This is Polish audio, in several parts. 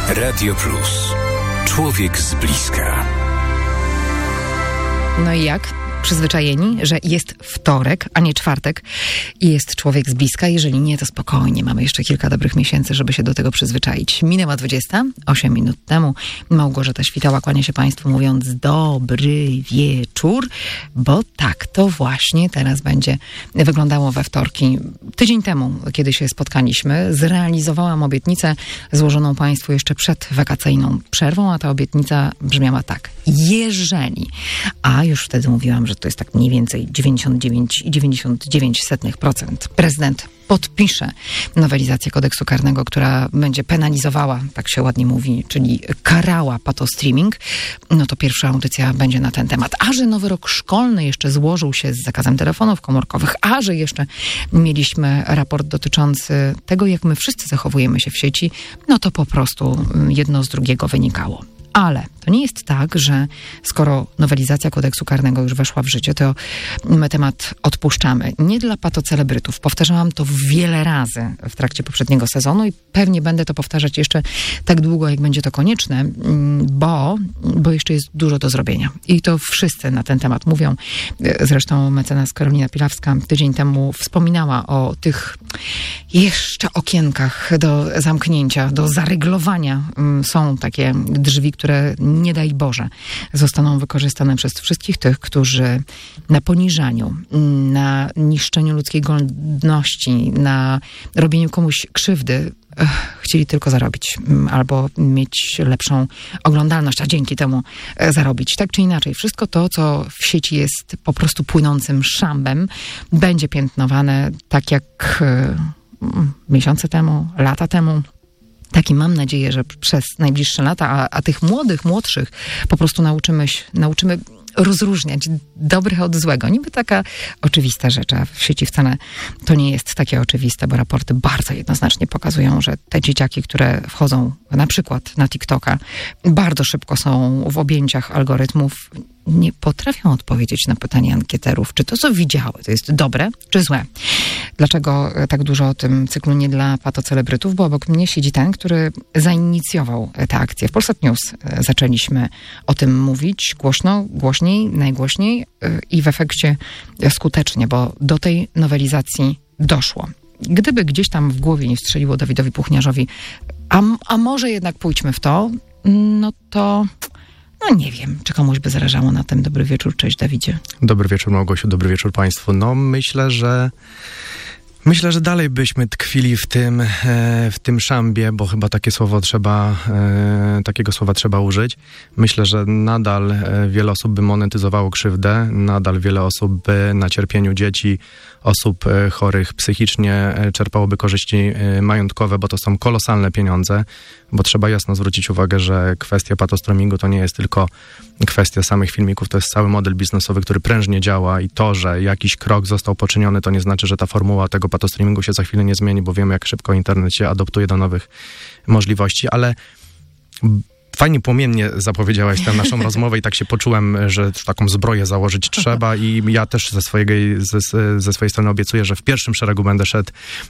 Radio Plus. Człowiek z bliska. No i jak? Przyzwyczajeni, że jest wtorek, a nie czwartek i jest człowiek z bliska. Jeżeli nie, to spokojnie. Mamy jeszcze kilka dobrych miesięcy, żeby się do tego przyzwyczaić. Minęła 20, 8 minut temu. Małgorzata Świtała kłania się Państwu mówiąc dobry wieczór, bo tak to właśnie teraz będzie wyglądało we wtorki. Tydzień temu, kiedy się spotkaliśmy, zrealizowałam obietnicę złożoną Państwu jeszcze przed wakacyjną przerwą, a ta obietnica brzmiała tak. Jeżeli, a już wtedy mówiłam, że to jest tak mniej więcej 99,99% prezydent podpisze nowelizację kodeksu karnego, która będzie penalizowała, tak się ładnie mówi, czyli karała patostreaming, no to pierwsza audycja będzie na ten temat. A że nowy rok szkolny jeszcze złożył się z zakazem telefonów komórkowych, a że jeszcze mieliśmy raport dotyczący tego, jak my wszyscy zachowujemy się w sieci, no to po prostu jedno z drugiego wynikało. Ale to nie jest tak, że skoro nowelizacja kodeksu karnego już weszła w życie, to my temat odpuszczamy. Nie dla patocelebrytów. Powtarzałam to wiele razy w trakcie poprzedniego sezonu i pewnie będę to powtarzać jeszcze tak długo, jak będzie to konieczne, bo jeszcze jest dużo do zrobienia. I to wszyscy na ten temat mówią. Zresztą mecenas Karolina Pilawska tydzień temu wspominała o tych jeszcze okienkach do zamknięcia, do zaryglowania. Są takie drzwi, które nie daj Boże zostaną wykorzystane przez wszystkich tych, którzy na poniżaniu, na niszczeniu ludzkiej godności, na robieniu komuś krzywdy chcieli tylko zarobić albo mieć lepszą oglądalność, a dzięki temu zarobić. Tak czy inaczej, wszystko to, co w sieci jest po prostu płynącym szambem, będzie piętnowane tak jak miesiące temu, lata temu. Tak i mam nadzieję, że przez najbliższe lata, a tych młodszych po prostu nauczymy rozróżniać dobrych od złego. Niby taka oczywista rzecz, a w sieci wcale to nie jest takie oczywiste, bo raporty bardzo jednoznacznie pokazują, że te dzieciaki, które wchodzą na przykład na TikToka, bardzo szybko są w objęciach algorytmów, nie potrafią odpowiedzieć na pytanie ankieterów, czy to, co widziały, to jest dobre, czy złe. Dlaczego tak dużo o tym cyklu nie dla patocelebrytów? Bo obok mnie siedzi ten, który zainicjował tę akcję. W Polsat News zaczęliśmy o tym mówić głośno, głośniej, najgłośniej i w efekcie skutecznie, bo do tej nowelizacji doszło. Gdyby gdzieś tam w głowie nie strzeliło Dawidowi Puchniarzowi, a może jednak pójdźmy w to, no to... No nie wiem, czy komuś by zależało na tym. Dobry wieczór, cześć Dawidzie. Dobry wieczór Małgosiu, dobry wieczór Państwu. No myślę, że dalej byśmy tkwili w tym szambie, bo chyba takiego słowa trzeba użyć. Myślę, że nadal wiele osób by monetyzowało krzywdę, nadal wiele osób by na cierpieniu dzieci, osób chorych psychicznie czerpałoby korzyści majątkowe, bo to są kolosalne pieniądze, bo trzeba jasno zwrócić uwagę, że kwestia patostreamingu to nie jest tylko kwestia samych filmików, to jest cały model biznesowy, który prężnie działa i to, że jakiś krok został poczyniony, to nie znaczy, że ta formuła tego patostreamingu się za chwilę nie zmieni, bo wiemy, jak szybko internet się adoptuje do nowych możliwości, ale fajnie płomiennie zapowiedziałaś tę naszą rozmowę i tak się poczułem, że taką zbroję założyć trzeba i ja też ze swojej strony obiecuję, że w pierwszym szeregu będę szedł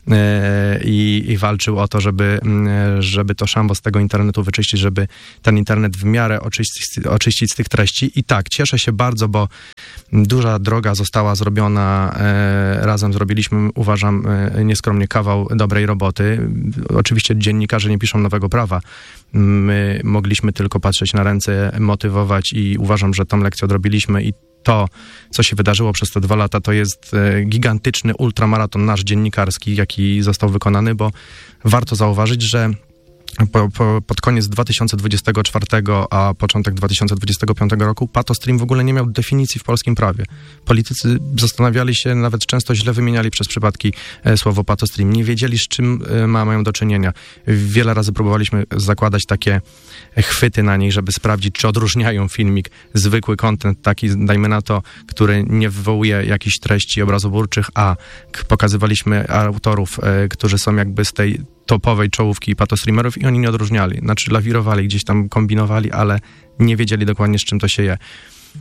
i walczył o to, żeby to szambo z tego internetu wyczyścić, żeby ten internet w miarę oczyścić z tych treści. I tak, cieszę się bardzo, bo duża droga została zrobiona, razem zrobiliśmy, uważam, nieskromnie kawał dobrej roboty. Oczywiście dziennikarze nie piszą nowego prawa. My mogliśmy tylko patrzeć na ręce, motywować i uważam, że tą lekcję odrobiliśmy i to, co się wydarzyło przez te 2 lata, to jest gigantyczny ultramaraton nasz dziennikarski, jaki został wykonany, bo warto zauważyć, że pod koniec 2024, a początek 2025 roku patostream w ogóle nie miał definicji w polskim prawie. Politycy zastanawiali się, nawet często źle wymieniali przez przypadki słowo patostream. Nie wiedzieli, z czym mają do czynienia. Wiele razy próbowaliśmy zakładać takie chwyty na nich, żeby sprawdzić, czy odróżniają filmik, zwykły content, taki, dajmy na to, który nie wywołuje jakichś treści obrazoburczych, a pokazywaliśmy autorów, którzy są jakby z tej topowej czołówki patostreamerów i oni nie odróżniali. Znaczy lawirowali, gdzieś tam kombinowali, ale nie wiedzieli dokładnie, z czym to się je.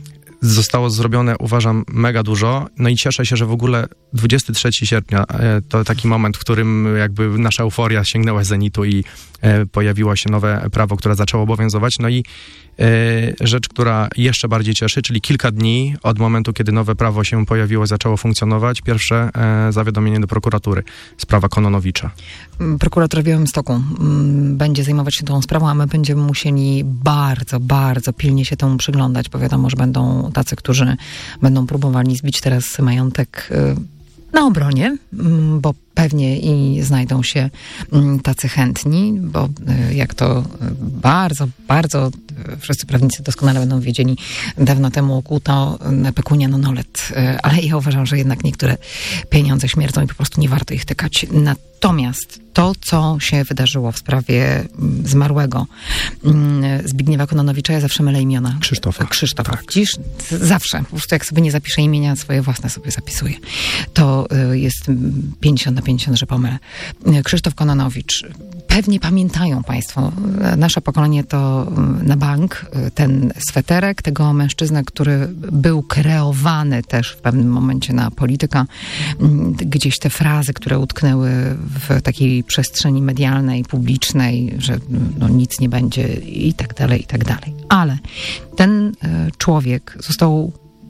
Zostało zrobione, uważam, mega dużo. No i cieszę się, że w ogóle 23 sierpnia to taki moment, w którym jakby nasza euforia sięgnęła zenitu i pojawiło się nowe prawo, które zaczęło obowiązywać. No i rzecz, która jeszcze bardziej cieszy, czyli kilka dni od momentu, kiedy nowe prawo się pojawiło, zaczęło funkcjonować, pierwsze zawiadomienie do prokuratury. Sprawa Kononowicza. Prokurator w Białymstoku będzie zajmować się tą sprawą, a my będziemy musieli bardzo, bardzo pilnie się temu przyglądać, bo wiadomo, że będą tacy, którzy będą próbowali zbić teraz majątek na obronie, bo pewnie i znajdą się tacy chętni, bo jak to bardzo, bardzo wszyscy prawnicy doskonale będą wiedzieli, dawno temu okuto pecunia non olet, ale ja uważam, że jednak niektóre pieniądze śmierdzą i po prostu nie warto ich tykać. Natomiast to, co się wydarzyło w sprawie zmarłego Zbigniewa Kononowicza, ja zawsze mylę imiona. Krzysztofa. Tak. Dziś zawsze. Po prostu jak sobie nie zapiszę imienia, swoje własne sobie zapisuję. To jest 50/50, że pomylę. Krzysztof Kononowicz. Pewnie pamiętają Państwo, nasze pokolenie to na bank, ten sweterek tego mężczyznę, który był kreowany też w pewnym momencie na polityka. Gdzieś te frazy, które utknęły w takiej przestrzeni medialnej, publicznej, że no, nic nie będzie i tak dalej, i tak dalej. Ale ten człowiek został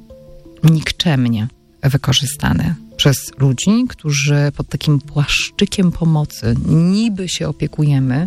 nikczemnie wykorzystany przez ludzi, którzy pod takim płaszczykiem pomocy niby się opiekujemy,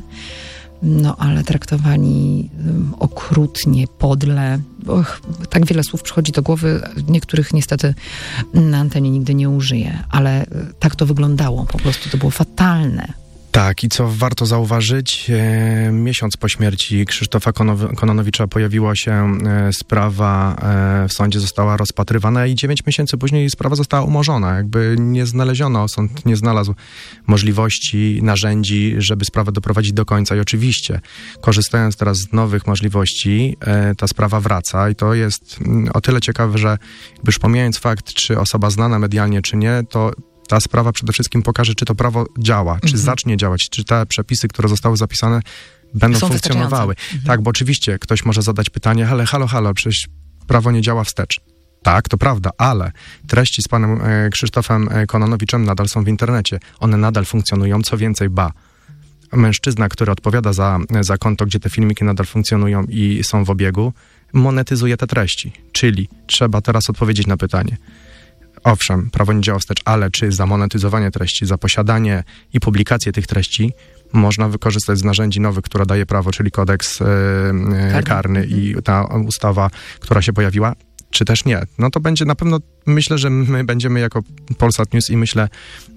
no ale traktowani okrutnie, podle. Tak wiele słów przychodzi do głowy, niektórych niestety na antenie nigdy nie użyję, ale tak to wyglądało, po prostu to było fatalne. Tak, i co warto zauważyć, miesiąc po śmierci Krzysztofa Kononowicza pojawiła się sprawa, w sądzie została rozpatrywana i 9 miesięcy później sprawa została umorzona. Jakby nie znaleziono, sąd nie znalazł możliwości, narzędzi, żeby sprawę doprowadzić do końca. I oczywiście, korzystając teraz z nowych możliwości, ta sprawa wraca i to jest o tyle ciekawe, że już pomijając fakt, czy osoba znana medialnie, czy nie, to ta sprawa przede wszystkim pokaże, czy to prawo działa, czy zacznie działać, czy te przepisy, które zostały zapisane, będą funkcjonowały. Tak, bo oczywiście ktoś może zadać pytanie, ale halo, przecież prawo nie działa wstecz. Tak, to prawda, ale treści z panem Krzysztofem Kononowiczem nadal są w internecie. One nadal funkcjonują, co więcej, mężczyzna, który odpowiada za konto, gdzie te filmiki nadal funkcjonują i są w obiegu, monetyzuje te treści. Czyli trzeba teraz odpowiedzieć na pytanie. Owszem, prawo nie działa wstecz, ale czy za monetyzowanie treści, za posiadanie i publikację tych treści można wykorzystać z narzędzi nowych, które daje prawo, czyli kodeks karny i ta ustawa, która się pojawiła, czy też nie? No to będzie na pewno, myślę, że my będziemy jako Polsat News i myślę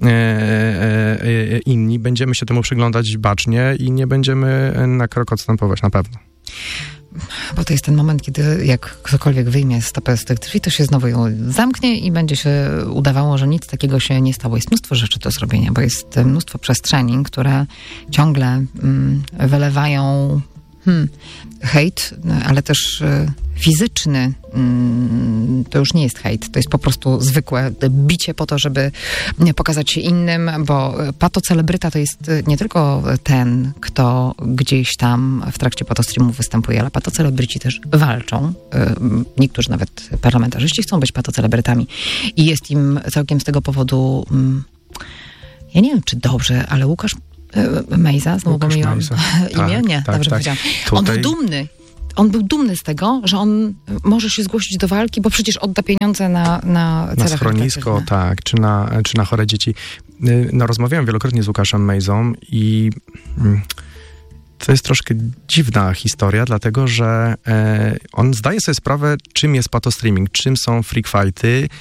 inni, będziemy się temu przyglądać bacznie i nie będziemy na krok odstępować, na pewno. Bo to jest ten moment, kiedy jak ktokolwiek wyjmie stopę z tych drzwi, to się znowu ją zamknie i będzie się udawało, że nic takiego się nie stało. Jest mnóstwo rzeczy do zrobienia, bo jest mnóstwo przestrzeni, które ciągle wylewają hejt, ale też fizyczny. To już nie jest hejt, to jest po prostu zwykłe bicie po to, żeby pokazać się innym, bo patocelebryta to jest nie tylko ten, kto gdzieś tam w trakcie patostreamu występuje, ale patocelebryci też walczą. Niektórzy nawet parlamentarzyści chcą być patocelebrytami i jest im całkiem z tego powodu, ja nie wiem, czy dobrze, ale Łukasz Mejza, znowu pomyliłam imię? Nie, dobrze powiedziałam. On był dumny. On był dumny z tego, że on może się zgłosić do walki, bo przecież odda pieniądze na schronisko, tak, czy na chore dzieci. No, rozmawiałem wielokrotnie z Łukaszem Mejzą i to jest troszkę dziwna historia, dlatego że on zdaje sobie sprawę, czym jest patostreaming, czym są freak fighty,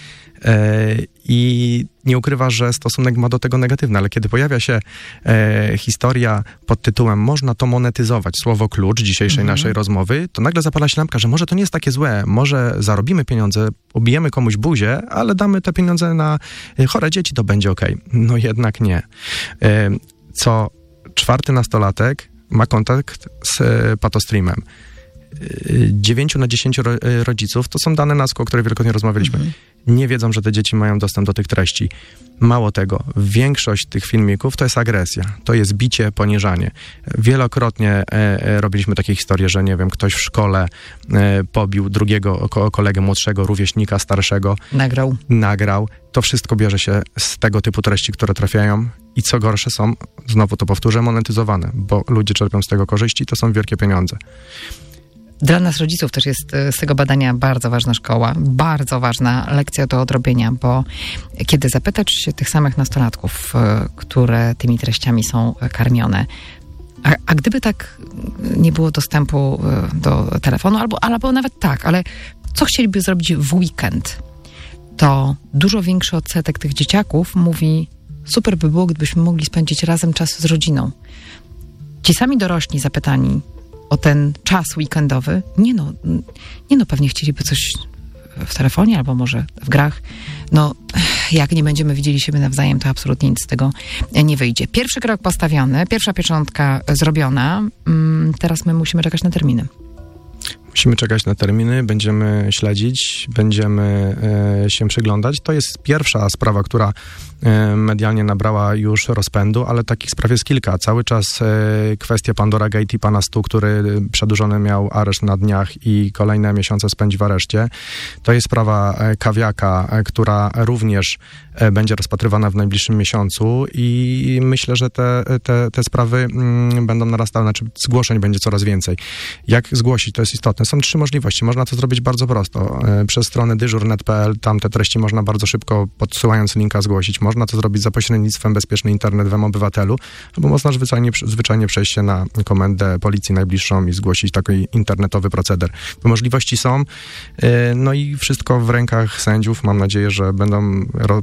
i nie ukrywa, że stosunek ma do tego negatywny, ale kiedy pojawia się historia pod tytułem można to monetyzować, słowo klucz dzisiejszej naszej rozmowy, to nagle zapala się lampka, że może to nie jest takie złe, może zarobimy pieniądze, obijemy komuś buzię, ale damy te pieniądze na chore dzieci, to będzie okej. No jednak nie. Co 4 nastolatek ma kontakt z patostreamem. 9 na 10 rodziców, to są dane NASK, o których wielokrotnie rozmawialiśmy. nie wiedzą, że te dzieci mają dostęp do tych treści. Mało tego, większość tych filmików to jest agresja, to jest bicie, poniżanie. Wielokrotnie robiliśmy takie historie, że nie wiem, ktoś w szkole pobił drugiego kolegę młodszego, rówieśnika starszego. Nagrał. To wszystko bierze się z tego typu treści, które trafiają i co gorsze są, znowu to powtórzę, monetyzowane, bo ludzie czerpią z tego korzyści, to są wielkie pieniądze. Dla nas rodziców też jest z tego badania bardzo ważna szkoła, bardzo ważna lekcja do odrobienia, bo kiedy zapytać się tych samych nastolatków, które tymi treściami są karmione, a gdyby tak nie było dostępu do telefonu, albo nawet tak, ale co chcieliby zrobić w weekend, to dużo większy odsetek tych dzieciaków mówi, super by było, gdybyśmy mogli spędzić razem czas z rodziną. Ci sami dorośli zapytani o ten czas weekendowy, pewnie chcieliby coś w telefonie albo może w grach. Jak nie będziemy widzieli siebie nawzajem, to absolutnie nic z tego nie wyjdzie. Pierwszy krok postawiony, pierwsza pieczątka zrobiona. Teraz my musimy czekać na terminy. Musimy czekać na terminy, będziemy śledzić, będziemy się przyglądać. To jest pierwsza sprawa, która medialnie nabrała już rozpędu, ale takich spraw jest kilka. Cały czas kwestia Pandora Gate i pana Stu, który przedłużony miał areszt na dniach i kolejne miesiące spędzi w areszcie. To jest sprawa Kawiaka, która również będzie rozpatrywana w najbliższym miesiącu i myślę, że te sprawy będą narastały, znaczy zgłoszeń będzie coraz więcej. Jak zgłosić, to jest istotne. Są 3 możliwości. Można to zrobić bardzo prosto. Przez stronę dyżur.net.pl, tam te treści można bardzo szybko, podsyłając linka, zgłosić. Można to zrobić za pośrednictwem Bezpieczny Internet w mObywatelu, albo można zwyczajnie przejść się na komendę policji najbliższą i zgłosić taki internetowy proceder. Bo możliwości są, i wszystko w rękach sędziów. Mam nadzieję, że będą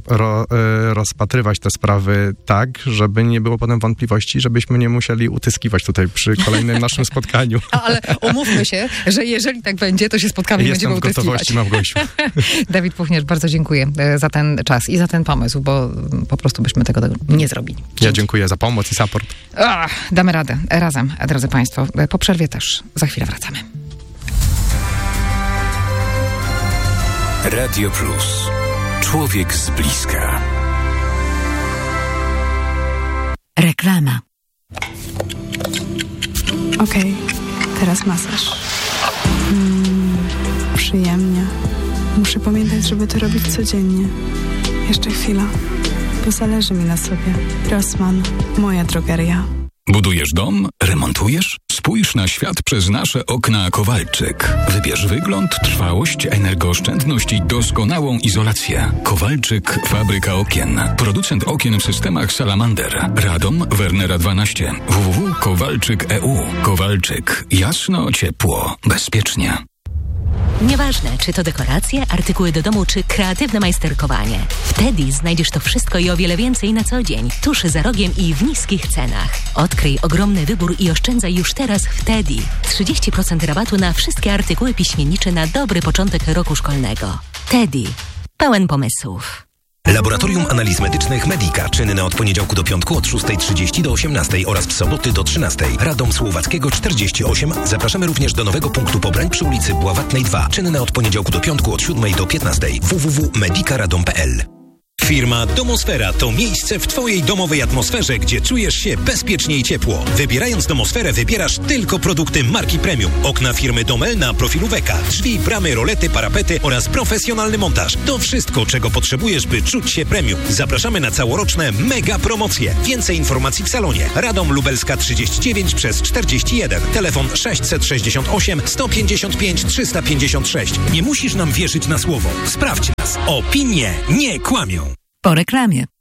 rozpatrywać te sprawy tak, żeby nie było potem wątpliwości, żebyśmy nie musieli utyskiwać tutaj przy kolejnym naszym spotkaniu. Ale umówmy się, że jeżeli tak będzie, to się spotkamy i będziemy utyskiwać. Jestem w gotowości, Małgosiu. Dawid Puchnierz, bardzo dziękuję za ten czas i za ten pomysł, bo po prostu byśmy tego nie zrobili. Dzięki. Ja dziękuję za pomoc i support. Damy radę. Razem, drodzy Państwo. Po przerwie też. Za chwilę wracamy. Radio Plus. Człowiek z bliska. Reklama. Okej, teraz masaż. Przyjemnie. Muszę pamiętać, żeby to robić codziennie. Jeszcze chwila, bo zależy mi na sobie. Rossmann, moja drogeria. Budujesz dom? Remontujesz? Spójrz na świat przez nasze okna Kowalczyk. Wybierz wygląd, trwałość, energooszczędność i doskonałą izolację. Kowalczyk, fabryka okien. Producent okien w systemach Salamander. Radom, Wernera 12. www.kowalczyk.eu. Kowalczyk. Jasno, ciepło, bezpiecznie. Nieważne, czy to dekoracje, artykuły do domu, czy kreatywne majsterkowanie. W Teddy znajdziesz to wszystko i o wiele więcej na co dzień, tuż za rogiem i w niskich cenach. Odkryj ogromny wybór i oszczędzaj już teraz w Teddy. 30% rabatu na wszystkie artykuły piśmiennicze na dobry początek roku szkolnego. Teddy. Pełen pomysłów. Laboratorium Analiz Medycznych Medica. Czynne od poniedziałku do piątku od 6:30 do 18:00 oraz w soboty do 13:00. Radom Słowackiego 48. Zapraszamy również do nowego punktu pobrań przy ulicy Bławatnej 2. Czynne od poniedziałku do piątku od 7:00 do 15:00. www.medicaradom.pl. Firma Domosfera to miejsce w Twojej domowej atmosferze, gdzie czujesz się bezpiecznie i ciepło. Wybierając Domosferę, wybierasz tylko produkty marki premium. Okna firmy Domel na profilu Weka, drzwi, bramy, rolety, parapety oraz profesjonalny montaż. To wszystko, czego potrzebujesz, by czuć się premium. Zapraszamy na całoroczne mega promocje. Więcej informacji w salonie. Radom Lubelska 39 przez 41. Telefon 668 155 356. Nie musisz nam wierzyć na słowo. Sprawdź nas. Opinie nie kłamią. Po reklamie.